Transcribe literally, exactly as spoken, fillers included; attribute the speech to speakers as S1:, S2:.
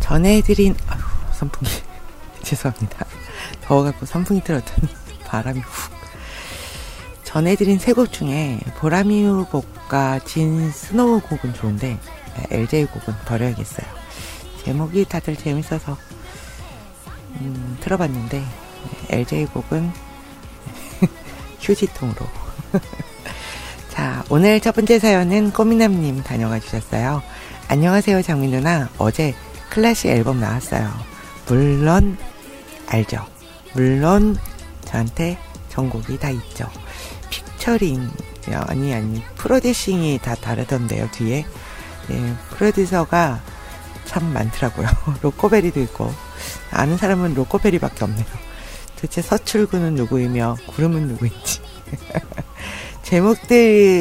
S1: 전해드린 아휴 선풍기 죄송합니다. 더워갖고 선풍기 틀었더니 바람이 훅. 전해드린 세 곡 중에 보람이 후보과 진 스노우 곡은 좋은데 엘제이 곡은 버려야겠어요. 제목이 다들 재밌어서 음, 틀어봤는데 엘제이 곡은 휴지통으로. 자, 오늘 첫 번째 사연은 꼬미남님 다녀가 주셨어요. 안녕하세요 장민 누나. 어제 클래식 앨범 나왔어요. 물론 알죠. 물론 저한테 전곡이 다 있죠. 픽처링 아니 아니 프로듀싱이 다 다르던데요. 뒤에 네, 프로듀서가 참 많더라고요. 로코베리도 있고 아는 사람은 로코베리밖에 없네요. 도대체 서출구는 누구이며 구름은 누구인지 제목들